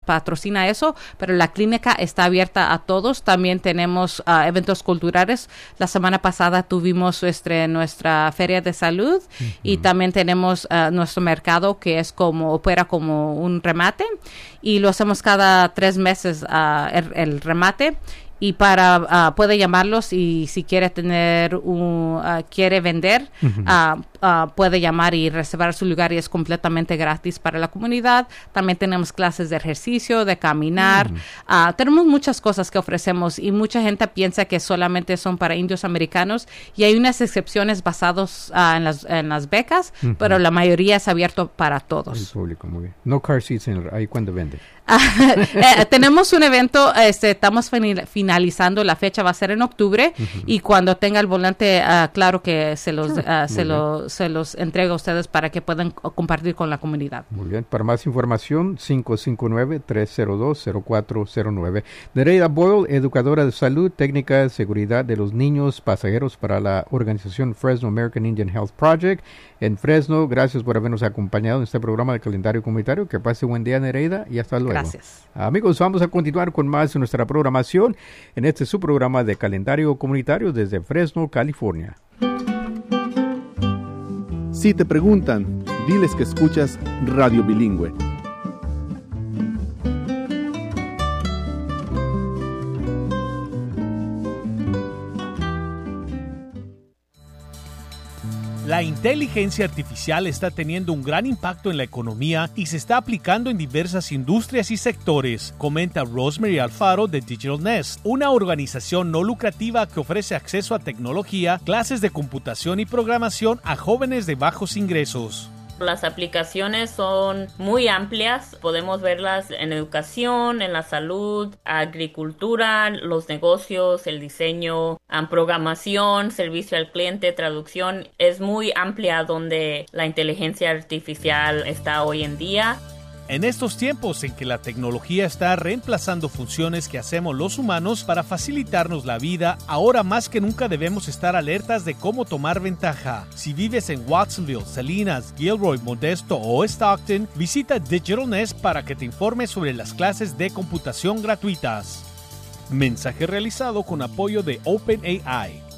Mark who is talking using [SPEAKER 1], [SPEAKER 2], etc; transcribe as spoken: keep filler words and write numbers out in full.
[SPEAKER 1] patrocina eso, pero la clínica está abierta a todos. También tenemos uh, eventos culturales. La semana pasada tuvimos este, nuestra feria de salud uh-huh. y también tenemos uh, nuestro mercado que es como, opera como un remate y lo hacemos cada tres meses uh, el, el remate. Y para uh, puede llamarlos y si quiere tener un uh, quiere vender uh-huh. uh, uh, puede llamar y reservar su lugar y es completamente gratis para la comunidad. También tenemos clases de ejercicio, de caminar. Uh-huh. Uh, tenemos muchas cosas que ofrecemos y mucha gente piensa que solamente son para indios americanos y hay unas excepciones basadas uh, en las en las becas, uh-huh. pero la mayoría es abierto para todos.
[SPEAKER 2] El público, muy bien. No car seats en el, ahí cuando vende.
[SPEAKER 1] eh, tenemos un evento, este, estamos fin- finalizando, la fecha va a ser en octubre uh-huh. y cuando tenga el volante, uh, claro que se los uh, se, lo, se los entrega a ustedes para que puedan compartir con la comunidad.
[SPEAKER 2] Muy bien, para más información, cinco cinco nueve, tres cero dos, cero cuatro cero nueve. Nereida Boyle, educadora de salud, técnica de seguridad de los niños pasajeros para la organización Fresno American Indian Health Project en Fresno. Gracias por habernos acompañado en este programa de calendario comunitario. Que pase buen día, Nereida, y hasta luego.
[SPEAKER 1] Gracias.
[SPEAKER 2] Amigos, vamos a continuar con más de nuestra programación en este su programa de calendario comunitario desde Fresno, California.
[SPEAKER 3] Si te preguntan, diles que escuchas Radio Bilingüe.
[SPEAKER 4] La inteligencia artificial está teniendo un gran impacto en la economía y se está aplicando en diversas industrias y sectores, comenta Rosemary Alfaro de Digital Nest, una organización no lucrativa que ofrece acceso a tecnología, clases de computación y programación a jóvenes de bajos ingresos.
[SPEAKER 5] Las aplicaciones son muy amplias, podemos verlas en educación, en la salud, agricultura, los negocios, el diseño, programación, servicio al cliente, traducción. Es muy amplia donde la inteligencia artificial está hoy en día.
[SPEAKER 4] En estos tiempos en que la tecnología está reemplazando funciones que hacemos los humanos para facilitarnos la vida, ahora más que nunca debemos estar alertas de cómo tomar ventaja. Si vives en Watsonville, Salinas, Gilroy, Modesto o Stockton, visita Digital Nest para que te informes sobre las clases de computación gratuitas. Mensaje realizado con apoyo de OpenAI.